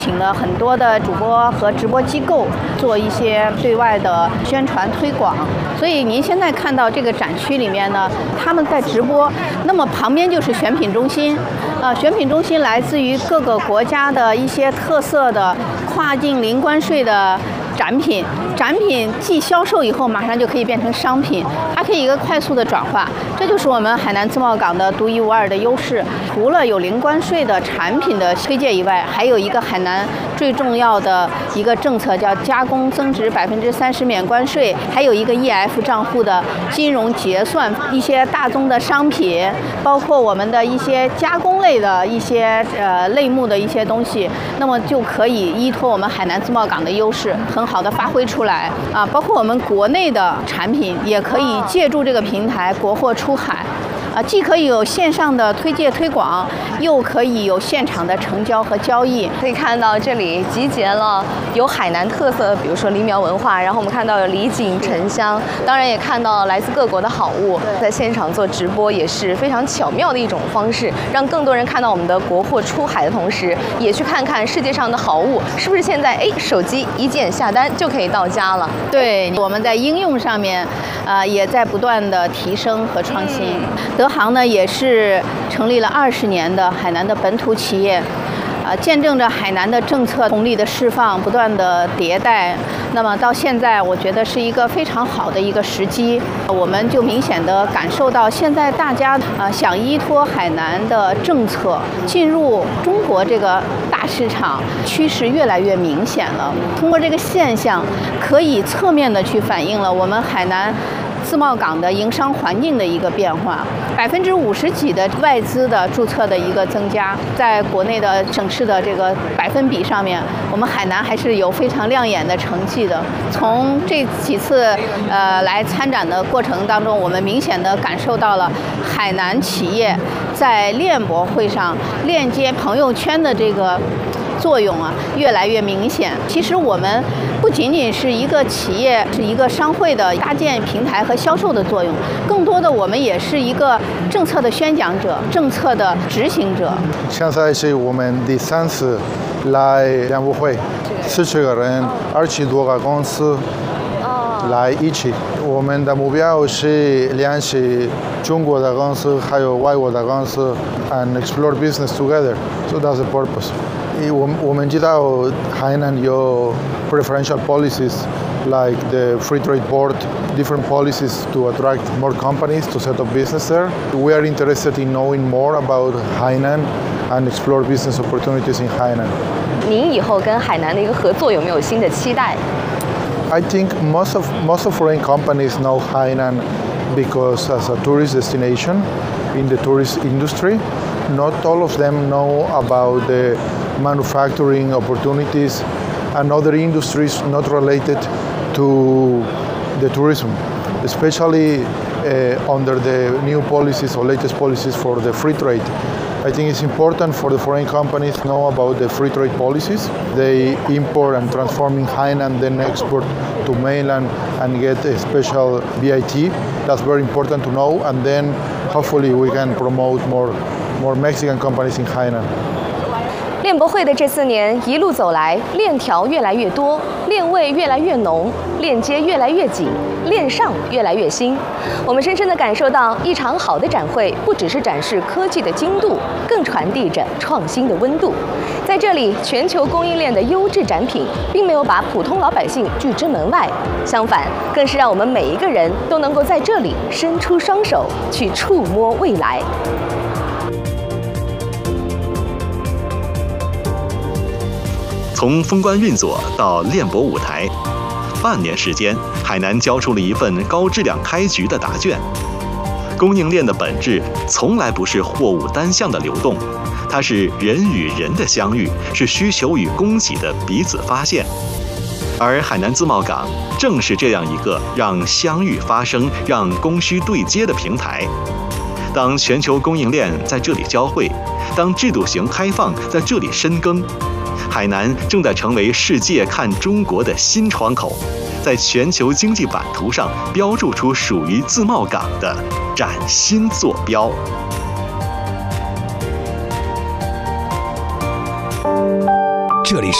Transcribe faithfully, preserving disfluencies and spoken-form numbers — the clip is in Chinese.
请了很多的主播和直播机构做一些对外的宣传推广，所以您现在看到这个展区里面呢，他们在直播，那么旁边就是选品中心，呃，选品中心来自于各个国家的一些特色的跨境零关税的展品，展品既销售以后马上就可以变成商品，它可以一个快速的转化，这就是我们海南自贸港的独一无二的优势。除了有零关税的产品的推介以外，还有一个海南最重要的一个政策叫加工增值百分之三十免关税，还有一个 E F 账户的金融结算，一些大宗的商品，包括我们的一些加工类的一些呃类目的一些东西，那么就可以依托我们海南自贸港的优势，很好的发挥出来啊。包括我们国内的产品也可以借助这个平台国货出海。啊，既可以有线上的推介推广，又可以有现场的成交和交易。 可以看到这里集结了有海南特色，比如说梨苗文化，然后我们看到有李锦、沉香，当然也看到来自各国的好物。在现场做直播也是非常巧妙的一种方式，让更多人看到我们的国货出海的同时，也去看看世界上的好物是不是现在哎手机一键下单就可以到家了。 对，我们在应用上面，呃，也在不断的提升和创新。嗯德航呢也是成立了二十年的海南的本土企业，呃，见证着海南的政策红利的释放，不断的迭代。那么到现在，我觉得是一个非常好的一个时机。我们就明显的感受到，现在大家呃想依托海南的政策进入中国这个大市场，趋势越来越明显了。通过这个现象，可以侧面的去反映了我们海南自贸港的营商环境的一个变化，百分之五十几的外资的注册的一个增加，在国内的省市的这个百分比上面，我们海南还是有非常亮眼的成绩的。从这几次呃来参展的过程当中，我们明显的感受到了海南企业在链博会上链接朋友圈的这个作用啊，越来越明显。其实我们不仅仅是一个企业，是一个商会的搭建平台和销售的作用，更多的我们也是一个政策的宣讲者、政策的执行者。 现在是我们第三次来链博会，四十个人，二十多个公司来一起。我们的目标是联系中国的公司还有外国的公司 and explore business together. So that's the purpose. 我我们知道海南有 preferential policies like the Free Trade Board, different policies to attract more companies to set up business there. We are interested in knowing more about Hainan and explore business opportunities in Hainan. 您以后跟海南的一个合作有没有新的期待？ I think most of most of foreign companies know Hainan because as a tourist destination in the tourist industry. Not all of them know about the manufacturing opportunities and other industries not related to the tourism, especially uh, under the new policies or latest policies for the free trade. I think it's important for the foreign companies to know about the free trade policies. They import and transform in Hainan, then export to mainland and get a special V I T. That's very important to know, and then hopefully we can promote more, more Mexican companies in Hainan. 链博会的这四年一路走来，链条越来越多，链位越来越浓，链接越来越紧，链上越来越新。我们深深地感受到，一场好的展会不只是展示科技的精度，更传递着创新的温度。在这里，全球供应链的优质展品，并没有把普通老百姓拒之门外，相反，更是让我们每一个人都能够在这里伸出双手，去触摸未来。 从封关运作到链博舞台，半年时间，海南交出了一份高质量开局的答卷。供应链的本质从来不是货物单向的流动，它是人与人的相遇，是需求与供给的彼此发现。而海南自贸港正是这样一个让相遇发生、让供需对接的平台。当全球供应链在这里交汇，当制度型开放在这里深耕，海南正在成为世界看中国的新窗口，在全球经济版图上标注出属于自贸港的崭新坐标。 这里是。